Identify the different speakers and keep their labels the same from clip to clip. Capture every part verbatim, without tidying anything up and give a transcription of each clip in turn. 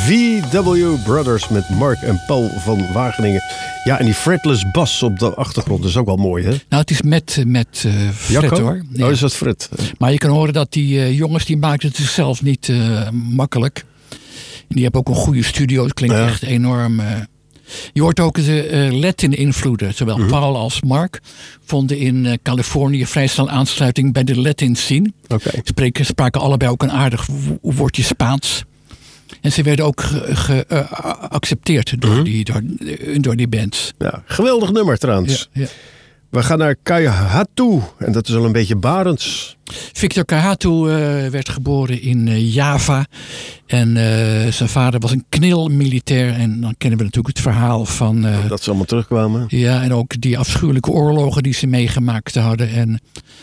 Speaker 1: V W Brothers met Mark en Paul van Wageningen. Ja, en die fretless bas op de achtergrond is ook wel mooi, hè?
Speaker 2: Nou, het is met, met uh, Fred,
Speaker 1: Jacco?
Speaker 2: hoor. Ja.
Speaker 1: Oh, is dat Fred?
Speaker 2: Maar je kan horen dat die uh, jongens, die maakten het zichzelf niet uh, makkelijk. En die hebben ook een goede studio. Het klinkt ja. echt enorm... Uh, je hoort ook de uh, Latin-invloeden. Zowel mm-hmm. Paul als Mark vonden in uh, Californië vrij snel aansluiting bij de Latin scene.
Speaker 1: Okay.
Speaker 2: Spreken, spraken allebei ook een aardig woordje Spaans. En ze werden ook geaccepteerd ge, uh, door, mm-hmm. die, door, door die bands.
Speaker 1: Ja, geweldig nummer trouwens. Ja, ja. We gaan naar Kaihatu. En dat is al een beetje Barends.
Speaker 2: Victor Kaihatu uh, werd geboren in uh, Java. En uh, zijn vader was een knil-militair. En dan kennen we natuurlijk het verhaal van... Uh,
Speaker 1: dat ze allemaal terugkwamen.
Speaker 2: Ja, en ook die afschuwelijke oorlogen die ze meegemaakt hadden. En,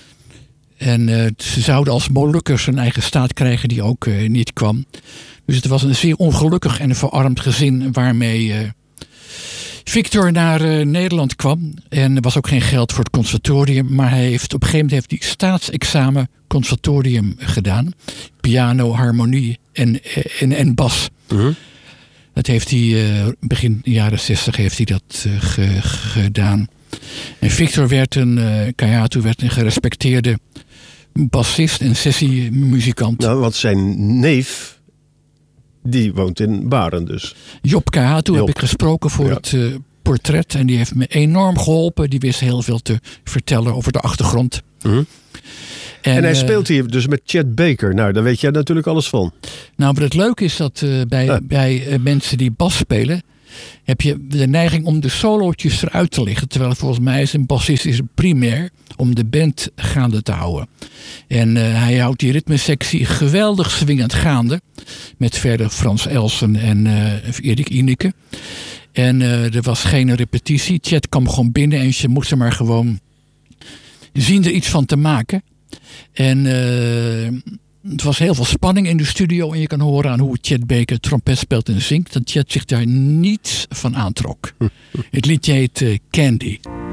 Speaker 2: en uh, ze zouden als Molukkers een eigen staat krijgen die ook uh, niet kwam. Dus het was een zeer ongelukkig en verarmd gezin waarmee... Uh, Victor naar uh, Nederland kwam en er was ook geen geld voor het conservatorium, maar hij heeft op een gegeven moment heeft hij staatsexamen conservatorium gedaan, piano, harmonie en, en, en bas. Uh-huh. Dat heeft hij uh, begin jaren zestig heeft hij dat uh, ge, gedaan. En Victor werd een uh, Kaihatu werd een gerespecteerde bassist en sessiemuzikant.
Speaker 1: Nou, want zijn neef die woont in Baren dus.
Speaker 2: Job Kaihatu Job. heb ik gesproken voor ja. het uh, portret. En die heeft me enorm geholpen. Die wist heel veel te vertellen over de achtergrond.
Speaker 1: Uh-huh. En, en hij uh, speelt hier dus met Chet Baker. Nou, daar weet jij natuurlijk alles van.
Speaker 2: Nou, wat het leuke is dat uh, bij, ja. bij uh, mensen die bas spelen... heb je de neiging om de solootjes eruit te liggen. Terwijl volgens mij is een bassist is primair om de band gaande te houden. En uh, hij houdt die ritmesectie geweldig swingend gaande. Met verder Frans Elsen en uh, Erik Ineke. En uh, er was geen repetitie. Chet kwam gewoon binnen en je moest er maar gewoon zien er iets van te maken. En... Uh, Het was heel veel spanning in de studio. En je kan horen aan hoe Chet Baker trompet speelt en zingt. Dat Chet zich daar niets van aantrok. Het liedje heet uh, Candy.